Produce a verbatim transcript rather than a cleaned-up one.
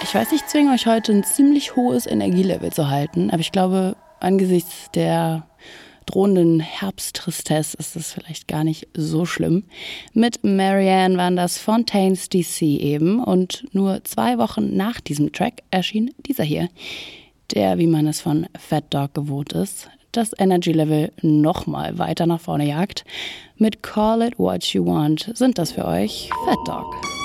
Ich weiß, ich zwinge euch heute ein ziemlich hohes Energielevel zu halten, aber ich glaube, angesichts der drohenden Herbsttristesse ist das vielleicht gar nicht so schlimm. Mit Marianne waren das Fontaines D C eben und nur zwei Wochen nach diesem Track erschien dieser hier, der, wie man es von Fat Dog gewohnt ist, das Energy-Level nochmal weiter nach vorne jagt. Mit Call It What You Want sind das für euch Fat Dog.